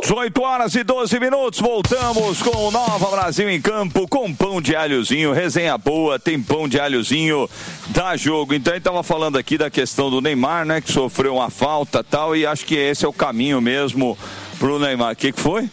18 horas e 12 minutos, voltamos com o Nova Brasil em Campo, com pão de alhozinho, resenha boa, tem pão de alhozinho, dá jogo. Então a gente estava falando aqui da questão do Neymar, né, que sofreu uma falta e tal, e acho que esse é o caminho mesmo pro Neymar. O que foi?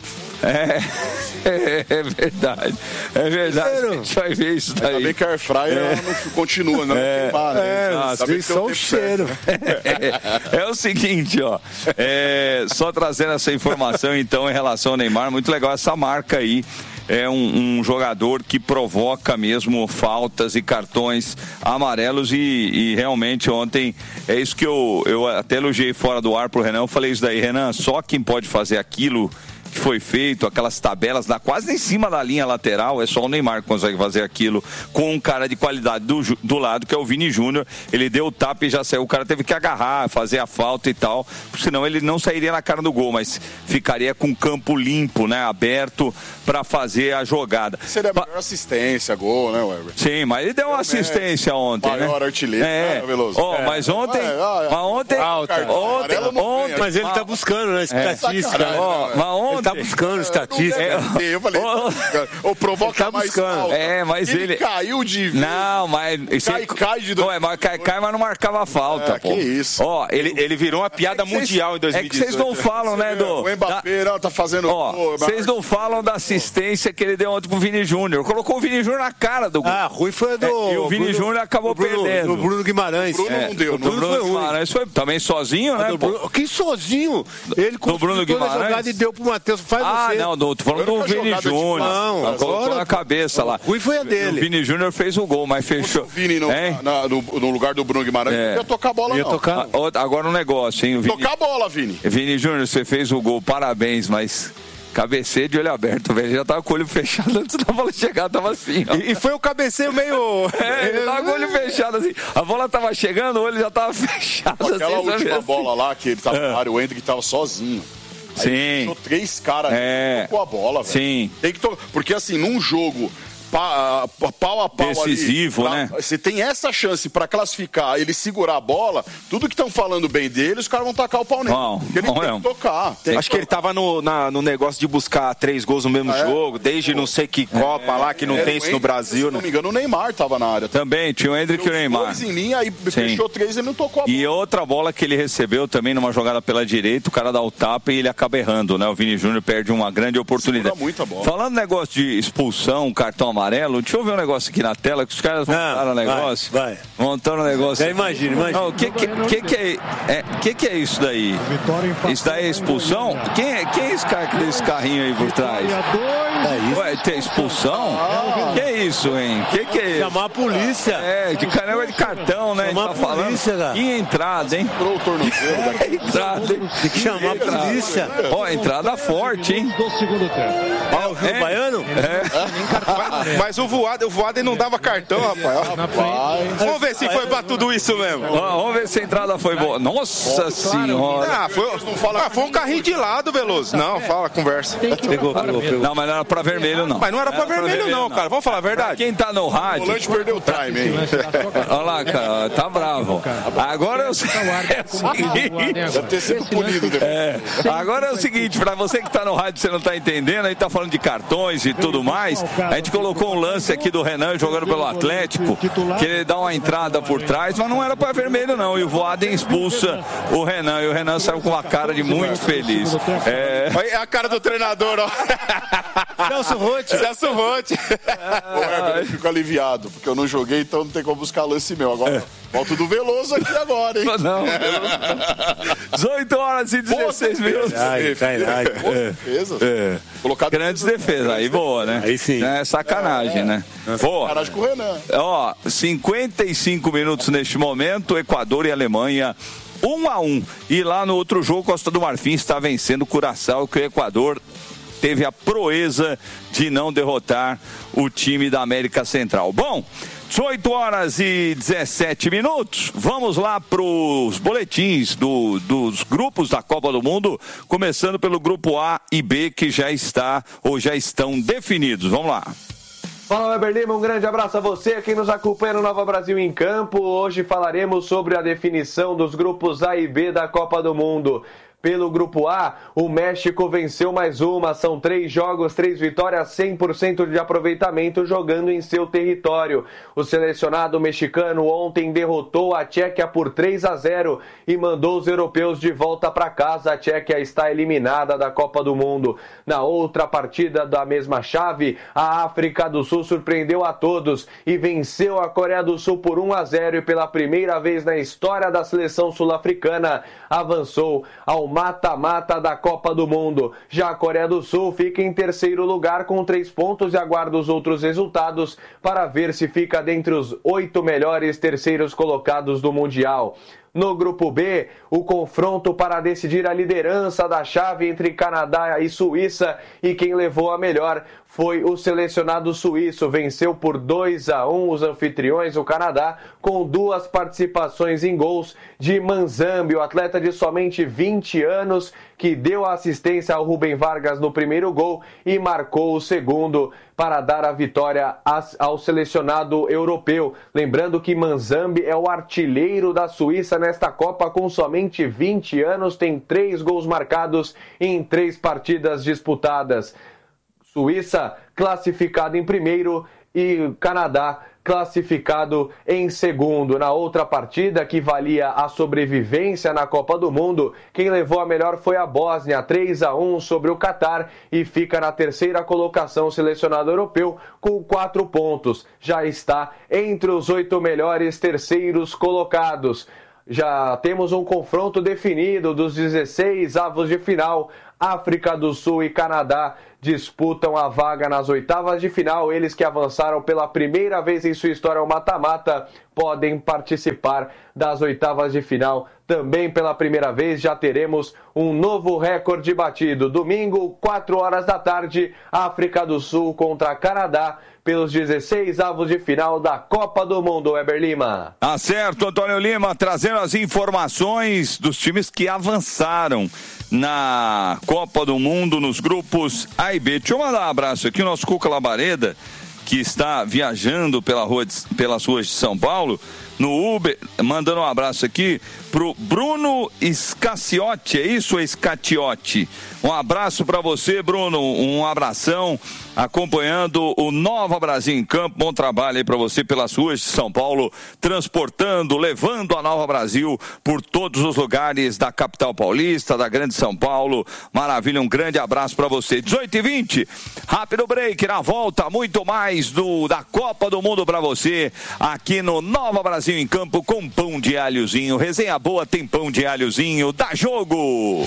É verdade. É verdade. A gente vai ver isso daí. Ainda bem que a Airfryer não continua, não. Tem só o cheiro. É o seguinte, ó. Só trazendo essa informação, então, em relação ao Neymar, muito legal essa marca aí. É um jogador que provoca mesmo faltas e cartões amarelos e realmente ontem é isso que eu até elogiei fora do ar pro Renan. Eu falei isso daí, Renan, só quem pode fazer aquilo que foi feito, aquelas tabelas quase em cima da linha lateral, é só o Neymar que consegue fazer aquilo com um cara de qualidade do lado, que é o Vini Júnior. Ele deu o tapa e já saiu, o cara teve que agarrar, fazer a falta e tal, senão ele não sairia na cara do gol, mas ficaria com o campo limpo, né, aberto para fazer a jogada. Seria a melhor assistência, gol, né, Weber? Sim, mas ele deu uma assistência ontem, maior, né? Artilheiro, né, Veloso? Mas ontem, mas ele tá buscando, né, estatística. Mas ontem tá buscando estatística. Eu falei, ou provoca tá mais buscando. falta. Mas ele caiu de vez. Não, mas Cai de dois. mas não marcava falta, pô. Que isso. Ele virou uma piada mundial em 2018. É que vocês não falam, né, O Mbappé tá fazendo. Vocês não falam da assistência que ele deu ontem pro Vini Júnior. Colocou o Vini Júnior na cara do gol. Ruim foi do. E o Vini Júnior acabou perdendo. O Bruno Guimarães. O Bruno não deu. O Bruno Guimarães foi também sozinho, né? Que sozinho? Ele Bruno toda a Guimarães? jogada e deu pro Matheus. Não, tô falando do Vini Júnior. Não, colocou na cabeça lá. Ruim foi a dele. O Vini Júnior fez o gol, mas fechou. O Vini no lugar do Bruno Guimarães ia tocar a bola, não. Agora um negócio, hein? Tocar a bola, Vini. Vini Júnior, você fez o gol, parabéns, mas cabeceio de olho aberto, velho. Já tava com o olho fechado antes da bola chegar, tava assim, ó. E foi o cabeceio meio. Ele tava com o olho fechado assim. A bola tava chegando, o olho já tava fechado. Aquela assim, última bola lá que ele tava no área, o Hendrick tava sozinho. Aí sim. Deixou 3 caras com a bola, velho. Sim. Tem que porque assim, num jogo pau a pau decisivo, ali, né? Você tem essa chance pra classificar, ele segurar a bola, tudo que estão falando bem dele, os caras vão tacar o pau nele. Ele tem que tocar. Acho que ele tava no negócio de buscar 3 gols no mesmo jogo, desde não sei que Copa lá, que não tem isso no Brasil, se não me engano, o Neymar tava na área. Também, tinha o Hendrick e o Neymar. 2 em linha, aí fechou 3 e ele não tocou a bola. E outra bola que ele recebeu também numa jogada pela direita, o cara dá o tapa e ele acaba errando, né? O Vini Júnior perde uma grande oportunidade. Muita bola. Falando negócio de expulsão, cartão amarelo, deixa eu ver um negócio aqui na tela, que os caras montaram o negócio. Montando o negócio. Imagina. Não, o que é isso daí? Isso daí é expulsão? Quem é esse cara que tem esse carrinho aí por trás? Ué, tem expulsão? Que é isso, hein? Que é isso? Chamar a polícia. De caramba de cartão, né? Chamar a polícia, cara. E entrada, hein? Entrou o tornozelo. Entrada, hein? Tem que chamar a polícia. Entrada forte, hein? Do segundo tempo. O Rio Baiano? Mas o Voaden não dava cartão, rapaz. Vamos ver se foi pra tudo isso mesmo. Vamos ver se a entrada foi boa. Nossa senhora. Foi um carrinho de lado, Veloso. Não, conversa. Pegou. Não, mas não era pra vermelho, não. Mas não era pra vermelho, não, cara. Vamos falar a verdade. Quem tá no rádio... O volante perdeu o time, hein? Olha lá, cara, tá bravo. Agora é o seguinte... Deve ter sido punido depois. Agora é o seguinte, pra você que tá no rádio e você não tá entendendo, a gente tá falando de cartões e tudo mais, a gente colocou um lance aqui do Renan jogando pelo Atlético, que ele dá uma entrada por trás, mas não era pra vermelho, não. E o Voaden expulsa o Renan, e o Renan saiu com uma cara de muito feliz. Olha a cara do treinador, ó. Celso Rotti. Eu fico aliviado, porque eu não joguei, então não tem como buscar lance meu. Agora, volto do Veloso aqui agora, hein? Não. 18 horas e 16 minutos. Defesa. Grandes defesas. Aí boa, né? Aí sim. É sacanagem, né? Boa. Sacanagem com o Renan. 55 minutos neste momento, Equador e Alemanha 1-1. E lá no outro jogo, Costa do Marfim está vencendo o Curaçao, que o Equador teve a proeza de não derrotar o time da América Central. Bom, 18 horas e 17 minutos. Vamos lá para os boletins dos grupos da Copa do Mundo, começando pelo grupo A e B, que já estão definidos. Vamos lá. Fala, Weber Lima, um grande abraço a você, quem nos acompanha no Nova Brasil em Campo. Hoje falaremos sobre a definição dos grupos A e B da Copa do Mundo. Pelo Grupo A, o México venceu mais uma. São 3 jogos, 3 vitórias, 100% de aproveitamento jogando em seu território. O selecionado mexicano ontem derrotou a Tchequia por 3-0 e mandou os europeus de volta para casa. A Tchequia está eliminada da Copa do Mundo. Na outra partida da mesma chave, a África do Sul surpreendeu a todos e venceu a Coreia do Sul por 1-0 e pela primeira vez na história da seleção sul-africana avançou ao mata-mata da Copa do Mundo. Já a Coreia do Sul fica em terceiro lugar com 3 pontos e aguarda os outros resultados para ver se fica dentre os 8 melhores terceiros colocados do Mundial. No Grupo B, o confronto para decidir a liderança da chave entre Canadá e Suíça, e quem levou a melhor foi o selecionado suíço. Venceu por 2-1 os anfitriões, o Canadá, com 2 participações em gols de Manzambi, o atleta de somente 20 anos, que deu a assistência ao Rubem Vargas no primeiro gol e marcou o segundo para dar a vitória ao selecionado europeu. Lembrando que Manzambi é o artilheiro da Suíça nesta Copa com somente 20 anos, tem 3 gols marcados em 3 partidas disputadas. Suíça classificado em primeiro e Canadá classificado em segundo. Na outra partida, que valia a sobrevivência na Copa do Mundo, quem levou a melhor foi a Bósnia, 3-1 sobre o Catar, e fica na terceira colocação o selecionado europeu com 4 pontos. Já está entre os 8 melhores terceiros colocados. Já temos um confronto definido dos 16 avos de final. África do Sul e Canadá disputam a vaga nas oitavas de final. Eles que avançaram pela primeira vez em sua história ao mata-mata podem participar das oitavas de final. Também pela primeira vez já teremos um novo recorde batido. Domingo, 4 horas da tarde, África do Sul contra Canadá pelos 16 avos de final da Copa do Mundo. Weber Lima. Tá certo, Antônio Lima, trazendo as informações dos times que avançaram na Copa do Mundo nos grupos A e B. Deixa eu mandar um abraço aqui, o nosso Cuca Labareda, que está viajando pelas ruas de São Paulo, no Uber, mandando um abraço aqui pro Bruno Scaciotti, é isso, Scaciotti? Um abraço para você, Bruno, um abração, acompanhando o Nova Brasil em Campo. Bom trabalho aí para você pelas ruas de São Paulo, transportando, levando a Nova Brasil por todos os lugares da capital paulista, da grande São Paulo. Maravilha, um grande abraço para você. 18h20, rápido break, na volta, muito mais da Copa do Mundo para você, aqui no Nova Brasil em Campo, com pão de alhozinho. Resenha boa, tem pão de alhozinho, dá jogo!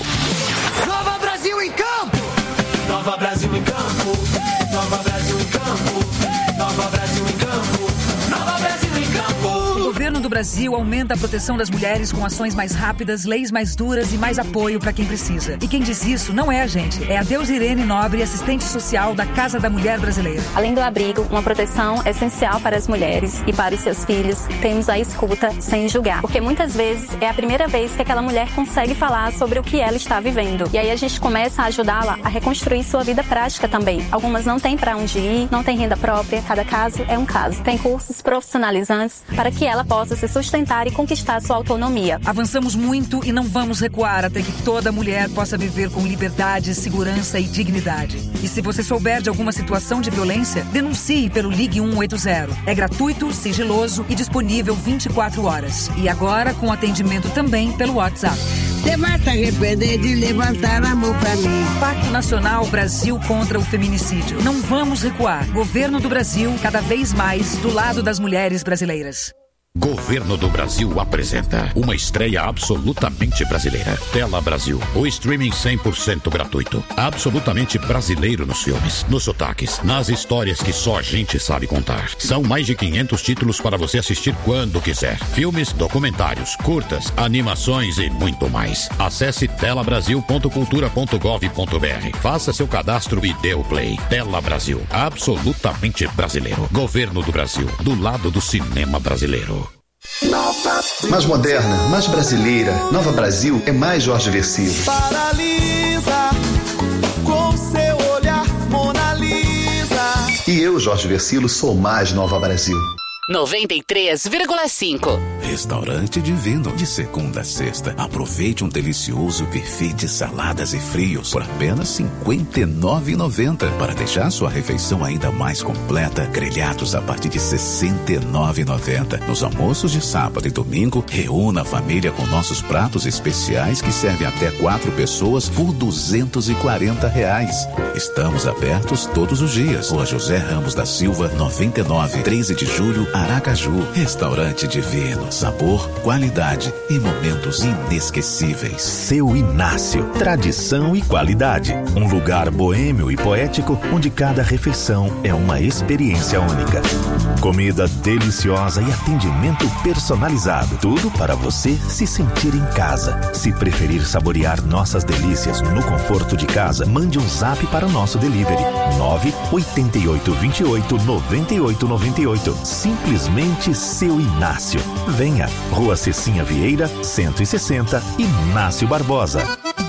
Nova Brasil em Campo! Nova Brasil em Campo! Nova Brasil em Campo! Nova Brasil em Campo! Nova Brasil em Campo! O governo do Brasil aumenta a proteção das mulheres com ações mais rápidas, leis mais duras e mais apoio para quem precisa. E quem diz isso não é a gente, é a Deusirene Nobre, assistente social da Casa da Mulher Brasileira. Além do abrigo, uma proteção essencial para as mulheres e para os seus filhos, temos a escuta sem julgar. Porque muitas vezes é a primeira vez que aquela mulher consegue falar sobre o que ela está vivendo. E aí a gente começa a ajudá-la a reconstruir sua vida prática também. Algumas não têm para onde ir, não têm renda própria, cada caso é um caso. Tem cursos profissionalizantes para que ela possa se sustentar e conquistar sua autonomia. Avançamos muito e não vamos recuar até que toda mulher possa viver com liberdade, segurança e dignidade. E se você souber de alguma situação de violência, denuncie pelo Ligue 180. É gratuito, sigiloso e disponível 24 horas. E agora com atendimento também pelo WhatsApp. Você vai se arrepender de levantar a mão pra mim. Pacto Nacional Brasil contra o Feminicídio. Não vamos recuar. Governo do Brasil, cada vez mais do lado das mulheres brasileiras. Governo do Brasil apresenta uma estreia absolutamente brasileira. Tela Brasil, o streaming 100% gratuito. Absolutamente brasileiro nos filmes, nos sotaques, nas histórias que só a gente sabe contar. São mais de 500 títulos para você assistir quando quiser. Filmes, documentários, curtas, animações e muito mais. Acesse telabrasil.cultura.gov.br. Faça seu cadastro e dê o play. Tela Brasil, absolutamente brasileiro. Governo do Brasil, do lado do cinema brasileiro. Mais moderna, mais brasileira, Nova Brasil é mais Jorge Versilo. Paralisa com seu olhar, Mona Lisa. E eu, Jorge Versilo, sou mais Nova Brasil. 93,5. Restaurante Divino, de segunda a sexta. Aproveite um delicioso buffet de saladas e frios por apenas R$ 59,90. Para deixar sua refeição ainda mais completa, grelhados a partir de R$ 69,90. Nos almoços de sábado e domingo, reúna a família com nossos pratos especiais que servem até 4 pessoas por R$ 240. Estamos abertos todos os dias. Rua José Ramos da Silva, 99, 13 de julho, Aracaju. Restaurante Divino. Sabor, qualidade e momentos inesquecíveis. Seu Inácio. Tradição e qualidade. Um lugar boêmio e poético onde cada refeição é uma experiência única. Comida deliciosa e atendimento personalizado. Tudo para você se sentir em casa. Se preferir saborear nossas delícias no conforto de casa, mande um zap para o nosso delivery. 988289898. Simplesmente Seu Inácio. Venha, Rua Cecinha Vieira, 160, Inácio Barbosa.